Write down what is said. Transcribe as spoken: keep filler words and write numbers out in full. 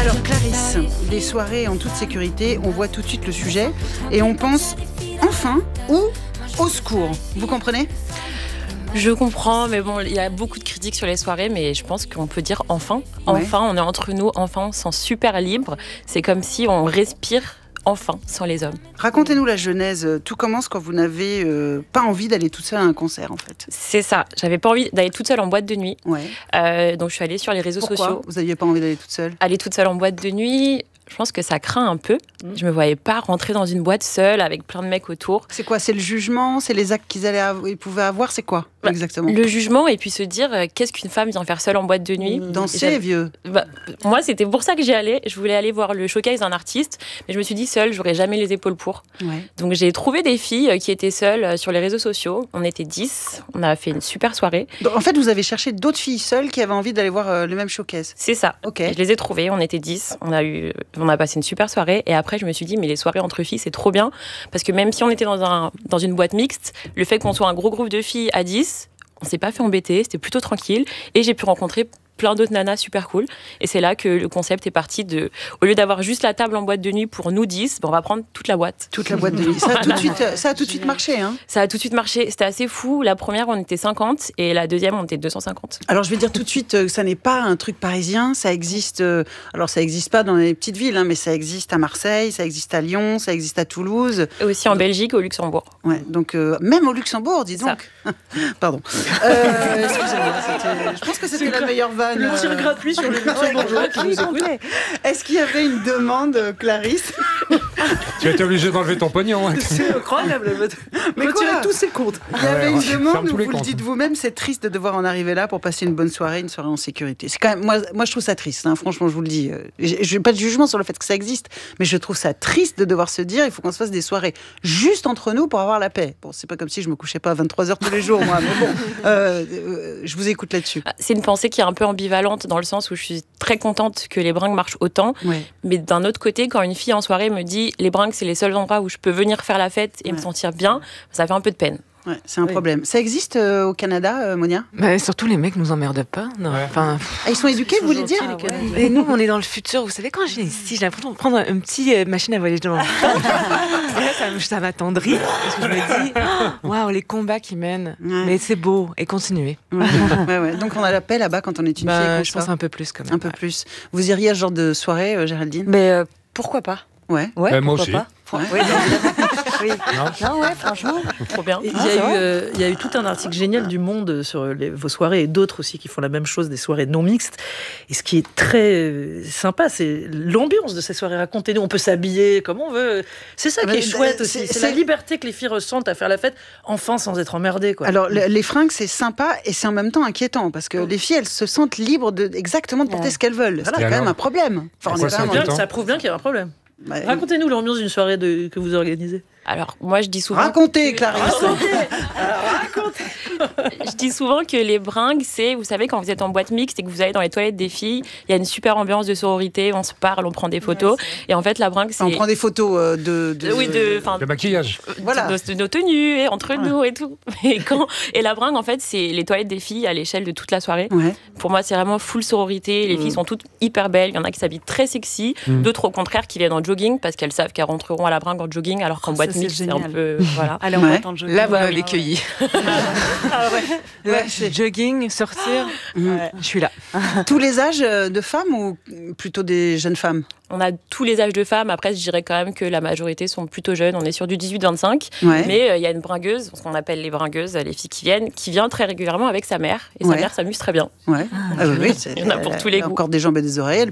Alors Clarisse, des soirées en toute sécurité, on voit tout de suite le sujet et on pense enfin ou au secours. Vous comprenez ? Je comprends, mais bon, il y a beaucoup de critiques sur les soirées, mais je pense qu'on peut dire enfin. Enfin, ouais. On est entre nous, enfin, on se sent super libre. C'est comme si on respire enfin sans les hommes. Racontez-nous la genèse. Tout commence quand vous n'avez euh, pas envie d'aller toute seule à un concert, en fait. C'est ça. J'avais pas envie d'aller toute seule en boîte de nuit. Ouais. Euh, donc je suis allée sur les réseaux Pourquoi sociaux. Vous n'aviez pas envie d'aller toute seule ? Aller toute seule en boîte de nuit. Je pense que ça craint un peu. Mmh. Je me voyais pas rentrer dans une boîte seule avec plein de mecs autour. C'est quoi ? C'est le jugement ? C'est les actes qu'ils allaient av- ils pouvaient avoir ? C'est quoi bah, exactement ? Le jugement et puis se dire euh, qu'est-ce qu'une femme vient faire seule en boîte de nuit ? Mmh. Danser, vieux. Bah, moi, c'était pour ça que j'y allais. Je voulais aller voir le showcase d'un artiste, mais je me suis dit seule, j'aurais jamais les épaules pour. Ouais. Donc j'ai trouvé des filles qui étaient seules sur les réseaux sociaux. On était dix. On a fait une super soirée. Donc, en fait, vous avez cherché d'autres filles seules qui avaient envie d'aller voir euh, le même showcase ? C'est ça. Ok. Je les ai trouvées. On était dix. On a eu, on a passé une super soirée. Et après, je me suis dit, mais les soirées entre filles, c'est trop bien. Parce que même si on était dans, un, dans une boîte mixte, le fait qu'on soit un gros groupe de filles à dix, on s'est pas fait embêter, c'était plutôt tranquille. Et j'ai pu rencontrer plein d'autres nanas super cool. Et c'est là que le concept est parti de... Au lieu d'avoir juste la table en boîte de nuit pour nous dix, ben on va prendre toute la boîte. Toute la boîte de nuit. Ça a tout de suite, ça a tout de suite marché. Hein. Ça a tout de suite marché. C'était assez fou. La première, on était cinquante. Et la deuxième, on était deux cent cinquante. Alors, je vais dire tout de suite que ça n'est pas un truc parisien. Ça existe... Euh, alors, ça n'existe pas dans les petites villes, hein, mais ça existe à Marseille, ça existe à Lyon, ça existe à Toulouse. Et aussi en Belgique, au Luxembourg. Ouais, donc euh, même au Luxembourg, dis donc. Pardon. Euh, excusez-moi, c'était, je pense que c'était la meilleure vanne. Le tir gratuit sur les Luxembourgeois qui nous écoutent. Est-ce qu'il y avait une demande, Clarisse ? Tu as été obligé d'enlever ton pognon. Hein. C'est incroyable. Mais retirer quoi ? tous ses comptes. Il y avait ouais, une ouais. demande où vous le comptes. dites vous-même, c'est triste de devoir en arriver là pour passer une bonne soirée, une soirée en sécurité. C'est quand même, moi, moi, je trouve ça triste. Hein, franchement, je vous le dis. Je n'ai pas de jugement sur le fait que ça existe, mais je trouve ça triste de devoir se dire, il faut qu'on se fasse des soirées juste entre nous pour avoir la paix. Bon, c'est pas comme si je me couchais pas à vingt-trois heures tous les jours, moi. Mais bon, euh, euh, je vous écoute là-dessus. C'est une pensée qui est un peu ambivalente dans le sens où je suis très contente que les bringues marchent autant, ouais. mais d'un autre côté, quand une fille en soirée me dit les bringues c'est les seuls endroits où je peux venir faire la fête et ouais. me sentir bien, ça fait un peu de peine. Ouais, c'est un oui. problème. Ça existe euh, au Canada, euh, Monia ? Bah, surtout les mecs nous emmerdent pas. Non. Ouais. Enfin, ah, ils sont éduqués, vous voulez dire ? ah, ouais. Et nous, on est dans le futur. Vous savez, quand je viens ici, j'ai l'impression de prendre une petite euh, machine à voyager dans le temps. ça, ça m'attendrit. Parce que je me dis, waouh, wow, les combats qu'ils mènent. Ouais. Mais c'est beau. Et continuez. Ouais. ouais, ouais. Donc on a la paix là-bas quand on est une bah, fille. Je pense un peu plus quand même. Un peu ouais. plus. Vous iriez à ce genre de soirée, euh, Géraldine ? Mais euh, pourquoi pas ? Ouais. Ouais, bah, moi pourquoi aussi. Pas Ouais. Oui, oui. Non. non, ouais, franchement. Trop bien. Il y, Ah, a eu, vrai euh, il y a eu tout un article génial du Monde sur les, vos soirées et d'autres aussi qui font la même chose, des soirées non mixtes. Et ce qui est très euh, sympa, c'est l'ambiance de ces soirées. Racontez-nous, on peut s'habiller comme on veut. C'est ça qui Mais est chouette c'est, aussi. C'est, c'est la liberté que les filles ressentent à faire la fête, enfin sans être emmerdées. Quoi. Alors, le, les fringues, c'est sympa et c'est en même temps inquiétant parce que les filles, elles se sentent libres de, exactement de porter ouais. ce qu'elles veulent. Voilà. C'est quand alors même un problème. Enfin, on est ça quand même inquiétant en- Ça prouve bien qu'il y a un problème. Bah, Racontez-nous l'ambiance d'une soirée de, que vous organisez. Alors, moi, je dis souvent... Racontez, Clarisse. Je dis souvent que les bringues, c'est, vous savez, quand vous êtes en boîte mixte et que vous allez dans les toilettes des filles, il y a une super ambiance de sororité, on se parle, on prend des photos. Ouais, et en fait, la bringue, c'est... On prend des photos euh, de, de... Oui, de... Enfin, Le maquillage. Voilà. De, de nos tenues, et entre ouais. nous et tout. Et, quand, et la bringue, en fait, c'est les toilettes des filles à l'échelle de toute la soirée. Ouais. Pour moi, c'est vraiment full sororité. Les mmh. filles sont toutes hyper belles. Il y en a qui s'habillent très sexy. Mmh. D'autres, au contraire, qui viennent en jogging parce qu'elles savent qu'elles rentreront à la bringue en jogging, alors qu'en oh, boîte mixte, c'est un peu... Voilà. Allez, on ouais. va attendre jogging. Là, vous m'avez cueilli. Ah ouais. Ouais, c'est jogging, sortir, Ouais. je suis là. Tous les âges de femmes ou plutôt des jeunes femmes ? On a tous les âges de femmes. Après, je dirais quand même que la majorité sont plutôt jeunes. On est sur du dix-huit vingt-cinq. Ouais. Mais il euh, y a une bringueuse, ce qu'on appelle les bringueuses, les filles qui viennent, qui vient très régulièrement avec sa mère. Et ouais. sa mère s'amuse très bien. Ouais. Ah, oui, c'est, il y en a pour tous les elle a goûts. encore des jambes et des oreilles. Elle